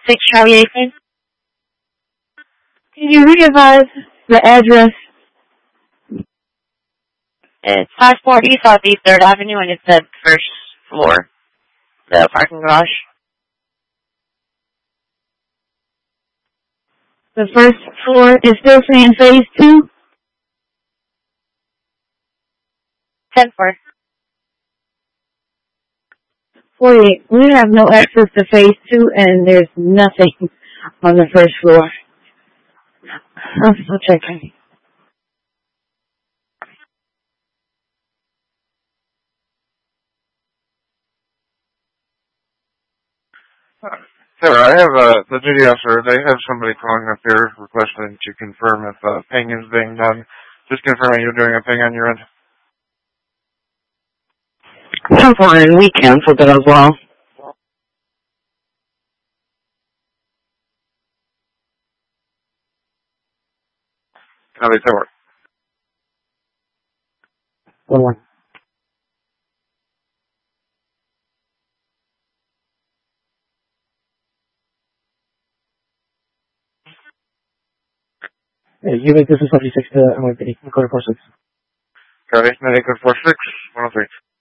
6 Charlie 18. Can you re-advise the address? It's 540 Southeast 3rd Avenue, and it's the first floor, the parking garage. The first floor is still saying phase 2? 10th floor. 48. We have no access to phase 2, and there's nothing on the first floor. I'm still checking. Sir, I have the duty officer. They have somebody calling up here requesting to confirm if ping is being done. Just confirming you're doing a ping on your end. I'm fine. We canceled it as well. Copy, so work. 1-1. Hey, you make this is 76 to NYPD. Code 46. Copy, 98 code 46, 103.